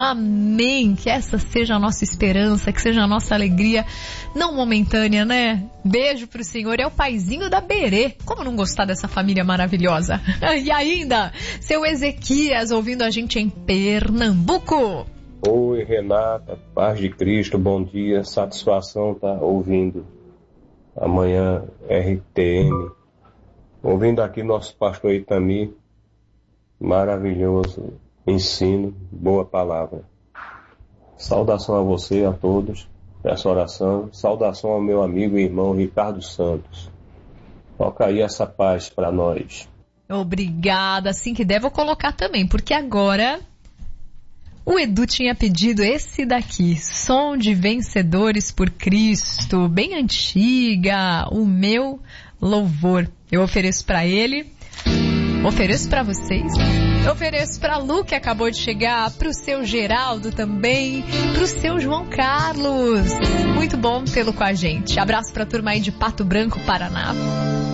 Amém. Que essa seja a nossa esperança, que seja a nossa alegria, não momentânea, né? Beijo pro senhor, é o paizinho da Berê. Como não gostar dessa família maravilhosa? E ainda, seu Ezequias, ouvindo a gente em Pernambuco. Oi, Renata, paz de Cristo, bom dia, satisfação tá ouvindo amanhã RTM, ouvindo aqui nosso pastor Itami, maravilhoso ensino, boa palavra. Saudação a você, a todos, essa oração, saudação ao meu amigo e irmão Ricardo Santos. Toca aí essa paz para nós. Obrigada, assim que der vou colocar também, porque agora o Edu tinha pedido esse daqui, Som de Vencedores por Cristo, bem antiga, o meu louvor. Eu ofereço para ele, ofereço para vocês, ofereço para Lu, que acabou de chegar, para o seu Geraldo também, para o seu João Carlos. Muito bom tê-lo com a gente. Abraço para a turma aí de Pato Branco, Paraná.